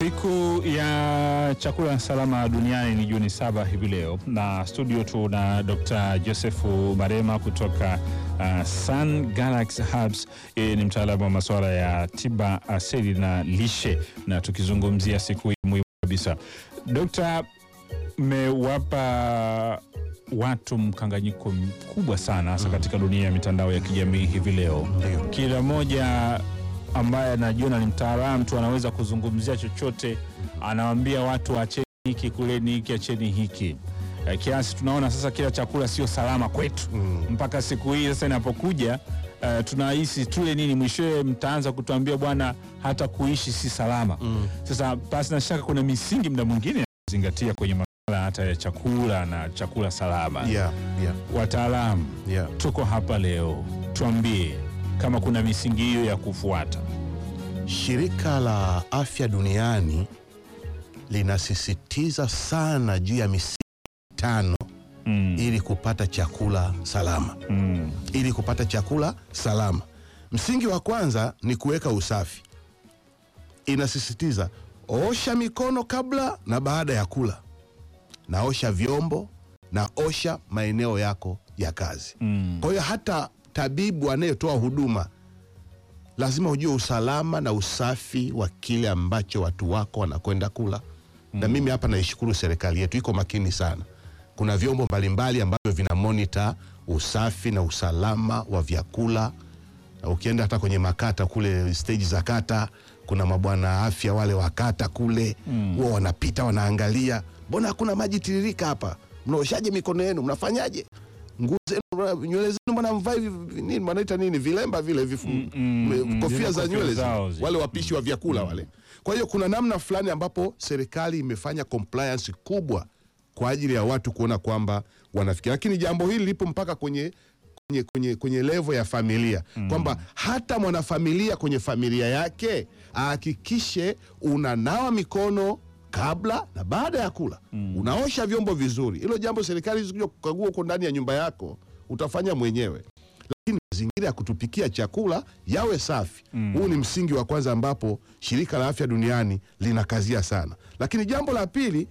Siku ya chakula salama duniani ni Juni 7 hivi leo, na studio tuna Dr. Joseph Marema kutoka Sun Galaxy Herbs. Yeye ni mtaalamu wa masuala ya tiba asili na lishe, na tukizungumzia siku hii muhimu kabisa. Dr. mmewapa watu mkanganyiko mkubwa sana hasa katika dunia ya mitandao ya kijamii hivi leo. Kila mmoja ambaye anajiona ni mtaalamu tu anaweza kuzungumzia chochote, anawaambia watu acheni hiki, kuleni hiki, acheni hiki. Kiasi tunaona sasa kila chakula sio salama kwetu. Mpaka siku hii sasa inapokuja tunahisi tule nini, mwishowe mtaanza kutuambia bwana hata kuishi si salama. Sasa basi na shaka kuna misingi muda mwingine kuzingatia kwenye masuala hata ya chakula na chakula salama. Wataalamu, tuko hapa leo, tuambie kama kuna misingi hiyo ya kufuata. Shirika la Afya Duniani linasisitiza sana juu ya misingi 5 ili kupata chakula salama. Ili kupata chakula salama. Msingi wa kwanza ni kuweka usafi. Inasisitiza osha mikono kabla na baada ya kula. Na osha vyombo na osha maeneo yako ya kazi. Kwa hiyo hata tabibu anayetoa huduma lazima ujue usalama na usafi wa kile ambacho watu wako wanakwenda kula. Na mimi hapa naishukuru serikali yetu, iko makini sana. Kuna vyombo mbalimbali ambavyo vina monitor usafi na usalama wa vyakula. Na ukienda hata kwenye makata kule, stage za kata, kuna mabwana afya wale wa kata kule, wao wanapita wanaangalia, mbona hakuna maji tiririka hapa? Mnaoshaje mikono yenu? Mnafanyaje? Nguo zenu, nywele zenu mbona mvai nini, mnaita nini, vilemba vile kofia za nywele wale wapishi wa vyakula wale. Kwa hiyo kuna namna fulani ambapo serikali imefanya compliance kubwa kwa ajili ya watu kuona kwamba wanafikia. Lakini jambo hili lipo mpaka kwenye level ya familia, kwamba hata mwanafamilia kwenye familia yake ahakikishe unanawa mikono kabla na baada ya kula. Unaosha vyombo vizuri. Hilo jambo serikali zikija kukagua uko ndani ya nyumba yako utafanya mwenyewe. Lakini mazingira ya kutupikia chakula yawe safi. Huu ni msingi wa kwanza ambapo Shirika la Afya Duniani linakazia sana. Lakini jambo la pili,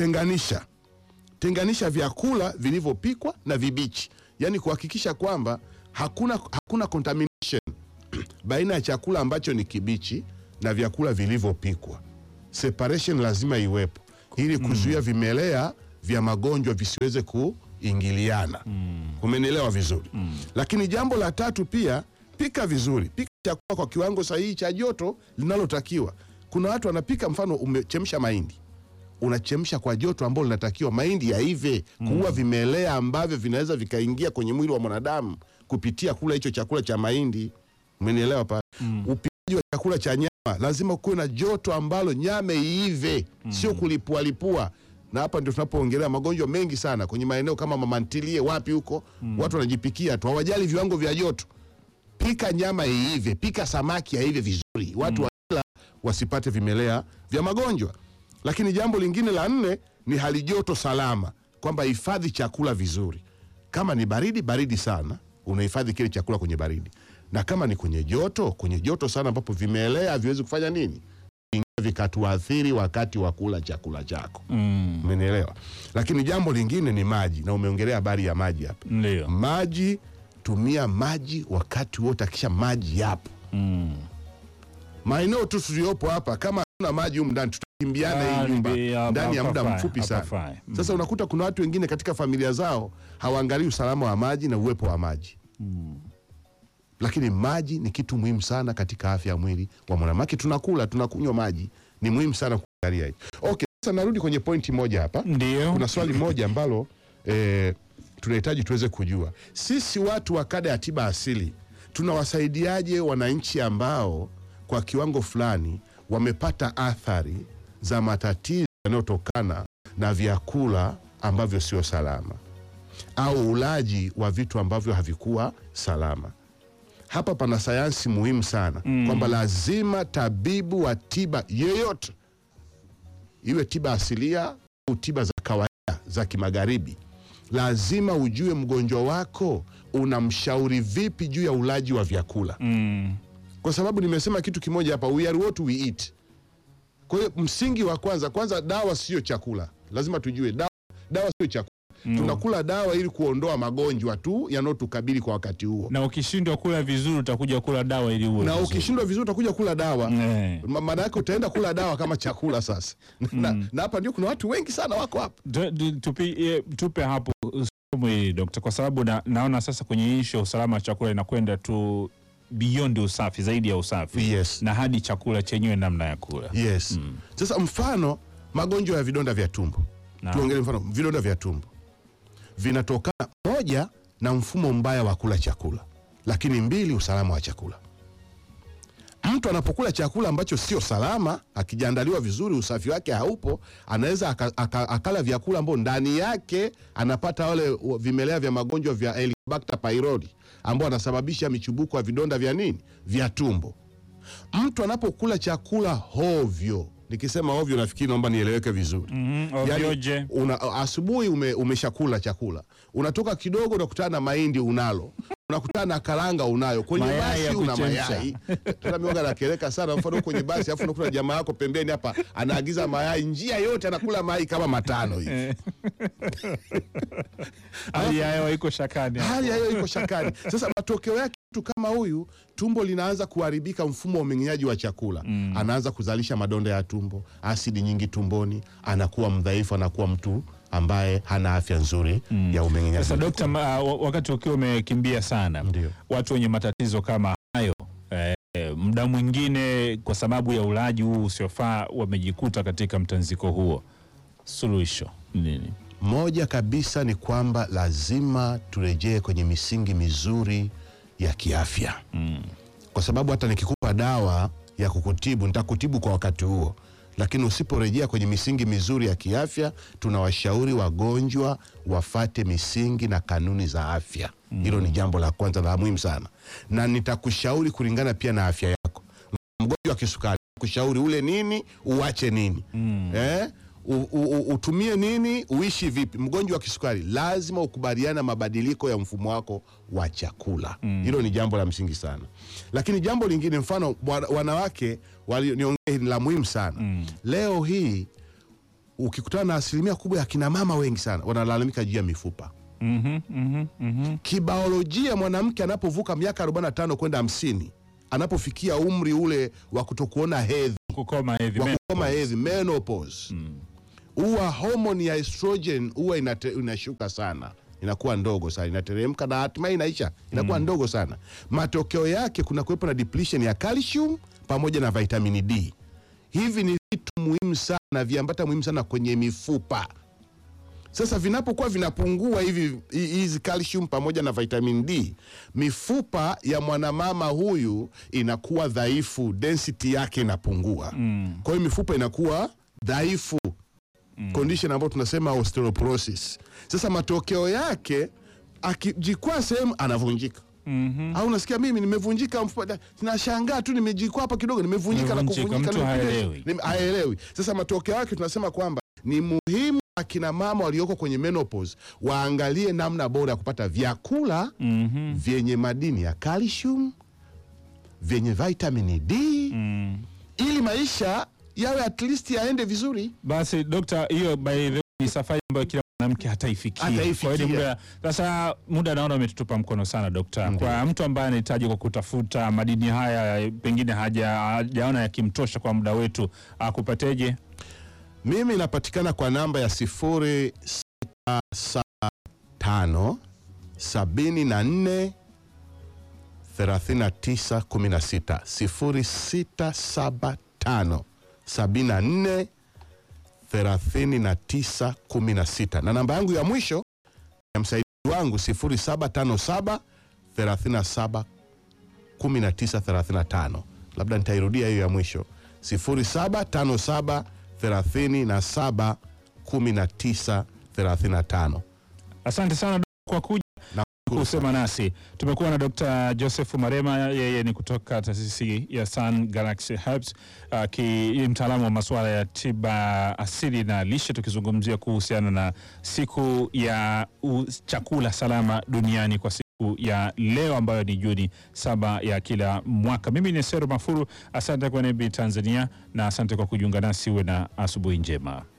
tenganisha vyakula vilivyopikwa na vibichi. Yaani kuhakikisha kwamba hakuna contamination baina ya chakula ambacho ni kibichi na vyakula vilivyopikwa. Separation lazima iwepo ili kuzuia vimelea vya magonjwa visiweze kuingiliana. Umenielewa vizuri? Lakini jambo la tatu pia, pika vizuri. Pika chakula kwa kiwango sahihi cha joto linalotakiwa. Kuna watu wanapika, mfano umechemsha mahindi, unachemsha kwa joto ambalo linatakiwa, mahindi yaive, kuua vimelea ambavyo vinaweza vikaingia kwenye mwili wa mwanadamu kupitia kula hicho chakula cha mahindi. Umenielewa pale? Upikaji wa chakula cha nyama lazima kuwe na joto ambalo nyama iive, sio kulipua. Na hapa ndio tunapoongelea magonjwa mengi sana kwenye maeneo kama mamantilie wapi huko, watu wanajipikia tu, hawajali viwango vya joto. Pika nyama iive, pika samaki iive vizuri, watu wala wasipate vimelea vya magonjwa. Lakini jambo lingine la 4 ni hali joto salama, kwamba hifadhi chakula vizuri. Kama ni baridi sana, unahifadhi kile chakula kwenye baridi. Na kama ni kwenye joto sana ambapo vimelea haviwezi kufanya nini, vikatuathiri wakati wa kula chakula chako. Umenielewa? Lakini jambo lingine ni maji, na umeongelea habari ya maji hapa. Ndio. Maji, tumia maji wakati wote, kisha maji yapo. Maeneo tu tuliopo hapa, kama kuna maji humu ndani tutakimbiana hii nyumba ndani ya muda mfupi sana. Sasa unakuta kuna watu wengine katika familia zao hawaangalii usalama wa maji na uwepo wa maji. Lakini maji ni kitu muhimu sana katika afya ya mwili wa mwanamke. Tunakunywa maji, ni muhimu sana kuangalia hili. Okay, sasa narudi kwenye pointi moja hapa. Ndio. Kuna swali moja ambalo tunahitaji tuweze kujua. Sisi watu wa kada ya tiba asili tunawasaidiaje wananchi ambao kwa kiwango fulani wamepata athari za matatizo yanayotokana na vyakula ambavyo sio salama au ulaji wa vitu ambavyo havikuwa salama? Hapa pana sayansi muhimu sana, kwamba lazima tabibu wa tiba yeyote, iwe tiba asilia au tiba za kawaida za kimagharibi, lazima ujue mgonjwa wako unamshauri vipi juu ya ulaji wa vyakula. Kwa sababu nimesema kitu kimoja hapa, we are what we eat. Kwa hiyo msingi wa kwanza dawa sio chakula. Lazima tujue dawa sio chakula. Tunakula dawa ili kuondoa magonjwa tu yanotukabili kwa wakati huo. Na ukishindwa kula vizuri utakuja kula dawa ili uwe. Na ukishindwa vizuri utakuja kula dawa. Maana yake utaenda kula dawa kama chakula sasa. Na hapa ndio kuna watu wengi sana wako hapa. Tupe hapo somo hili Dr. kwa sababu naona sasa kwenye issue usalama wa chakula inakwenda tu beyond usafi, zaidi ya usafi. Yes. Na hadi chakula chenyewe namna ya kula. Yes. Sasa mfano magonjwa ya vidonda vya tumbo. Tuongelee mfano vidonda vya tumbo. Vinatokana moja na mfumo mbaya wa kula chakula, lakini mbili usalama wa chakula. Mtu anapokula chakula ambacho sio salama, akijaandaliwa vizuri, usafi wake haupo, anaweza akala vyakula ambao ndani yake anapata wale vimelea vya magonjwa vya Helicobacter pylori ambao anasababisha michubuko ya vidonda vya nini? Vya tumbo. Mtu anapokula chakula hovyo, nikisema hovyo nafikiri naomba nieleweke vizuri. Ovyoje? Asubuhi umeshakula chakula, unatoka kidogo unakutana na mahindi unalo, unakutana na karanga unayo, kwenye basi una mayai. Tunamionga na keleka sana mfano kwenye basi, afu unakuta jamaa yako pembeni hapa anaagiza mayai, njia yote anakula mayai kama 5 hivi. Hali ya hewa iko shakani. Hali ya hewa iko shakani. Sasa matokeo yake mtu kama huyu, tumbo linaanza kuharibika, mfumo wa mmeng'enyaji wa chakula. Anaanza kuzalisha madonda ya tumbo, asidi nyingi tumboni, anakuwa mdhaifu, anakuwa mtu ambaye hana afya nzuri ya umeng'enyaji. Sasa Dokta, wakati ukiwa umekimbia sana, watu wenye matatizo kama hayo muda mwingine kwa sababu ya ulaji huu usiofaa wamejikuta katika mtanziko huo, suluhisho nini? Moja kabisa ni kwamba lazima turejee kwenye misingi mizuri ya kiafya. Kwa sababu hata nikikupa dawa ya kukutibu, nitakutibu kwa wakati huo, lakini usiporejea kwenye misingi mizuri ya kiafya, tunawashauri wagonjwa wafate misingi na kanuni za afya. Hilo ni jambo la kwanza la muhimu sana. Na nitakushauri kulingana pia na afya yako. Mgonjwa wa kisukari, kushauri ule nini, uache nini. Utumie nini, uishi vipi. Mgonjwa wa kisukari lazima ukubaliana mabadiliko ya mfumo wako wa chakula. Hilo ni jambo la msingi sana. Lakini jambo lingine, mfano wanawake niongee la muhimu sana. Leo hii ukikutana na asilimia kubwa ya kina mama wengi sana wanalalamika juu ya mifupa. Kibiolojia mwanamke anapovuka miaka 45 kwenda 50, anapofikia umri ule wa kutokuona hedhi, kukoma hedhi, menopause, huwa homoni ya estrogen huwa inashuka sana, inakuwa ndogo sana, inateremka na hatimaye inaisha, inakuwa ndogo sana. Matokeo yake kuna kuwepo na depletion ya calcium pamoja na vitamin D. Hivi ni vitu muhimu sana, viambata muhimu sana kwenye mifupa. Sasa vinapokuwa vinapungua hizi calcium pamoja na vitamin D, mifupa ya mwanamama huyu inakuwa dhaifu, density yake inapungua. Kwa hiyo mifupa inakuwa dhaifu, condition ambayo tunasema osteoporosis. Sasa matokeo yake akijikwaa sehemu anavunjika. Au unasikia mimi nimevunjika mfupa, tunashangaa tu nimejikwaa hapa kidogo nimevunjika na kuvunjika, haelewi. Sasa matokeo yake tunasema kwamba ni muhimu akina mama walioko kwenye menopause waangalie namna bora ya kupata vyakula vyenye madini ya calcium, vyenye vitamin D, ili maisha yawe at least yaende vizuri. Basi Dokta, hiyo by the way ni safari ambayo kila mwanamke hataifikia. Kwa hiyo sasa muda naona umetutupa mkono sana Dokta. Kwa mtu ambaye anahitaji kwa kutafuta madini haya, pengine hajaona yakimtosha kwa muda wetu, akupateje? Mimi napatikana kwa namba ya 0675 74 39 16, 0675 74 39 16, na namba yangu ya mwisho ya msaidizi wangu 0757 37 19 35. Labda nitairudia hiyo ya mwisho, 0757 37 19 35. Asante sana kwa kuja na kusema nasi. Tumekuwa na Dr. Joseph Marema, yeye ni kutoka taasisi ya Sun Galaxy Herbs, mtaalamu wa masuala ya tiba asili na lishe, tukizungumzia kuhusiana na siku ya chakula salama duniani kwa siku ya leo ambayo ni Juni 7 ya kila mwaka. Mimi ni Sero Mafuru, asante kwa NMB Tanzania na asante kwa kujiunga nasi, uwe na asubuhi njema.